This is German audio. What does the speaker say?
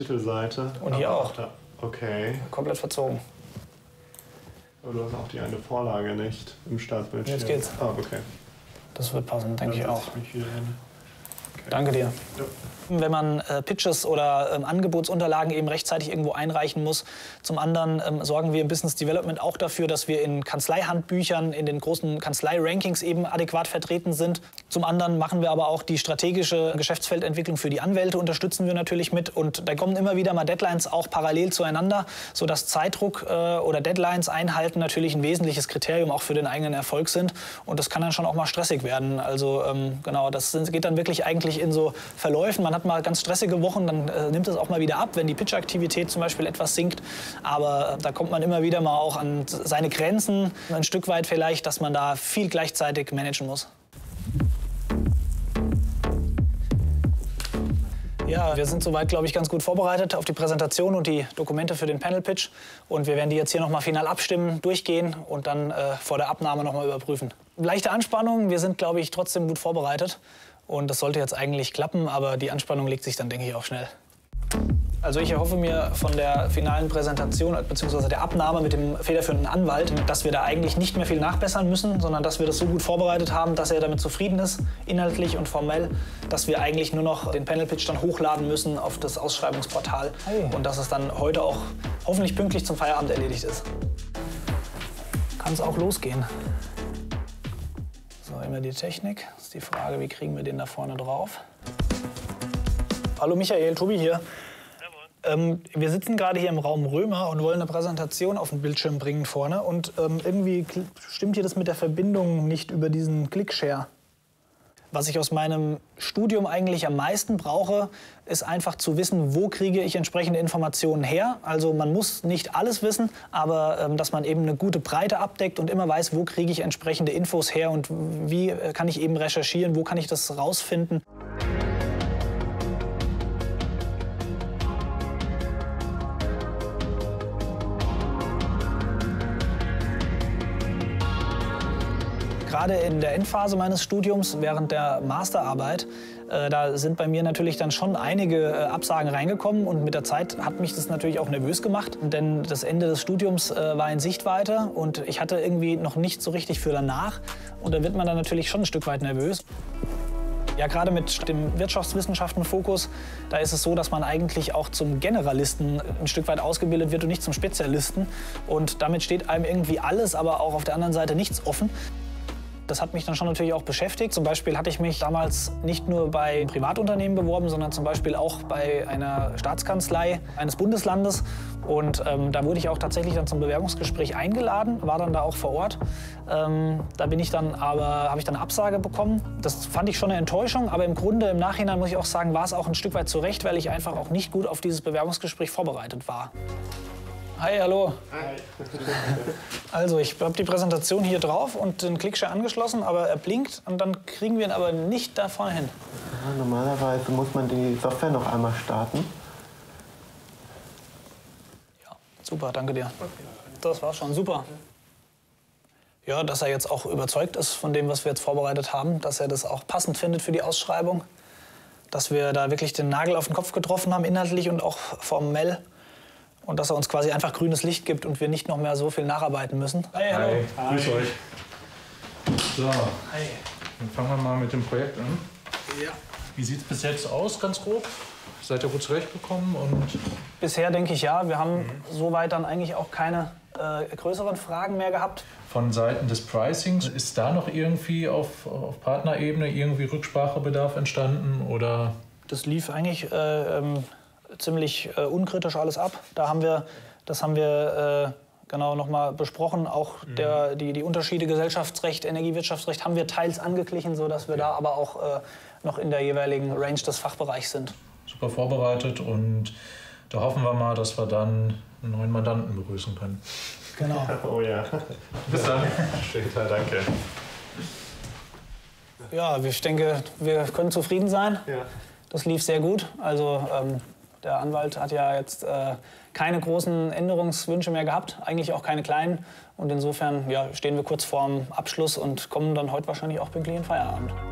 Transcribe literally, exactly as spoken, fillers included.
Titelseite. Und hier auch. Da. Okay. Komplett verzogen. Aber du hast auch die eine Vorlage nicht im Startbildschirm. Jetzt geht's. Ah, okay. Das wird passen, denke ich auch. Ich mich wieder hin. Okay. Danke dir. Ja. Wenn man äh, Pitches oder ähm, Angebotsunterlagen eben rechtzeitig irgendwo einreichen muss. Zum anderen ähm, sorgen wir im Business Development auch dafür, dass wir in Kanzleihandbüchern, in den großen Kanzlei-Rankings eben adäquat vertreten sind. Zum anderen machen wir aber auch die strategische Geschäftsfeldentwicklung für die Anwälte, unterstützen wir natürlich mit. Und da kommen immer wieder mal Deadlines auch parallel zueinander, sodass Zeitdruck äh, oder Deadlines einhalten natürlich ein wesentliches Kriterium auch für den eigenen Erfolg sind. Und das kann dann schon auch mal stressig werden. Also ähm, genau, das sind, geht dann wirklich eigentlich in so Verläufen. Man hat mal ganz stressige Wochen, dann äh, nimmt es auch mal wieder ab, wenn die Pitch-Aktivität zum Beispiel etwas sinkt. Aber äh, da kommt man immer wieder mal auch an seine Grenzen, ein Stück weit vielleicht, dass man da viel gleichzeitig managen muss. Ja, wir sind soweit, glaube ich, ganz gut vorbereitet auf die Präsentation und die Dokumente für den Panel-Pitch. Und wir werden die jetzt hier noch mal final abstimmen, durchgehen und dann äh, vor der Abnahme noch mal überprüfen. Leichte Anspannung, wir sind, glaube ich, trotzdem gut vorbereitet. Und das sollte jetzt eigentlich klappen, aber die Anspannung legt sich dann, denke ich, auch schnell. Also ich erhoffe mir von der finalen Präsentation bzw. der Abnahme mit dem federführenden Anwalt, dass wir da eigentlich nicht mehr viel nachbessern müssen, sondern dass wir das so gut vorbereitet haben, dass er damit zufrieden ist, inhaltlich und formell, dass wir eigentlich nur noch den Panel-Pitch dann hochladen müssen auf das Ausschreibungsportal hey. Und dass es dann heute auch hoffentlich pünktlich zum Feierabend erledigt ist. Kann es auch losgehen. So, immer die Technik. Das ist die Frage, wie kriegen wir den da vorne drauf? Hallo Michael, Tobi hier. Ähm, wir sitzen gerade hier im Raum Römer und wollen eine Präsentation auf den Bildschirm bringen vorne. Und ähm, irgendwie stimmt hier das mit der Verbindung nicht über diesen Clickshare. Was ich aus meinem Studium eigentlich am meisten brauche, ist einfach zu wissen, wo kriege ich entsprechende Informationen her. Also man muss nicht alles wissen, aber ähm, dass man eben eine gute Breite abdeckt und immer weiß, wo kriege ich entsprechende Infos her und wie kann ich eben recherchieren, wo kann ich das rausfinden. Gerade in der Endphase meines Studiums, während der Masterarbeit, äh, da sind bei mir natürlich dann schon einige äh, Absagen reingekommen. Und mit der Zeit hat mich das natürlich auch nervös gemacht. Denn das Ende des Studiums äh, war in Sichtweite und ich hatte irgendwie noch nicht so richtig für danach. Und da wird man dann natürlich schon ein Stück weit nervös. Ja, gerade mit dem Wirtschaftswissenschaften-Fokus, da ist es so, dass man eigentlich auch zum Generalisten ein Stück weit ausgebildet wird und nicht zum Spezialisten. Und damit steht einem irgendwie alles, aber auch auf der anderen Seite nichts offen. Das hat mich dann schon natürlich auch beschäftigt. Zum Beispiel hatte ich mich damals nicht nur bei Privatunternehmen beworben, sondern zum Beispiel auch bei einer Staatskanzlei eines Bundeslandes. Und ähm, da wurde ich auch tatsächlich dann zum Bewerbungsgespräch eingeladen, war dann da auch vor Ort. Ähm, da bin ich dann aber, habe ich dann eine Absage bekommen. Das fand ich schon eine Enttäuschung, aber im Grunde, im Nachhinein muss ich auch sagen, war es auch ein Stück weit zurecht, weil ich einfach auch nicht gut auf dieses Bewerbungsgespräch vorbereitet war. Hi, hallo. Hi. Also, ich habe die Präsentation hier drauf und den Clickshare angeschlossen, aber er blinkt und dann kriegen wir ihn aber nicht da vorne hin. Ja, normalerweise muss man die Software noch einmal starten. Ja, super, danke dir. Das war schon super. Ja, dass er jetzt auch überzeugt ist von dem, was wir jetzt vorbereitet haben, dass er das auch passend findet für die Ausschreibung, dass wir da wirklich den Nagel auf den Kopf getroffen haben, inhaltlich und auch formell. Und dass er uns quasi einfach grünes Licht gibt und wir nicht noch mehr so viel nacharbeiten müssen. Hey, hallo. Hi, grüß euch. So, Hi. Dann fangen wir mal mit dem Projekt an. Ja. Wie sieht es bis jetzt aus, ganz grob? Seid ihr gut zurechtgekommen? Und bisher denke ich ja. Wir haben mhm. soweit dann eigentlich auch keine äh, größeren Fragen mehr gehabt. Von Seiten des Pricings, ist da noch irgendwie auf, auf Partnerebene irgendwie Rücksprachebedarf entstanden? Oder? Das lief eigentlich äh, ähm, ziemlich äh, unkritisch alles ab. Da haben wir, das haben wir äh, genau noch mal besprochen. Auch mhm. der, die, die Unterschiede Gesellschaftsrecht, Energiewirtschaftsrecht haben wir teils angeglichen, sodass wir ja. da aber auch äh, noch in der jeweiligen Range des Fachbereichs sind. Super vorbereitet und da hoffen wir mal, dass wir dann einen neuen Mandanten begrüßen können. Genau. Oh ja. Bis dann. Später, danke. Ja, ich denke, wir können zufrieden sein. Ja. Das lief sehr gut. Also ähm, der Anwalt hat ja jetzt äh, keine großen Änderungswünsche mehr gehabt, eigentlich auch keine kleinen. Und insofern ja, stehen wir kurz vorm Abschluss und kommen dann heute wahrscheinlich auch pünktlich in Feierabend.